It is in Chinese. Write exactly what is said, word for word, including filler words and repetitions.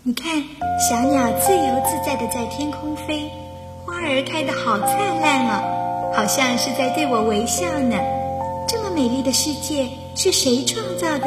你看，小鸟自由自在地在天空飞，花儿开得好灿烂哦，好像是在对我微笑呢。这么美丽的世界是谁创造的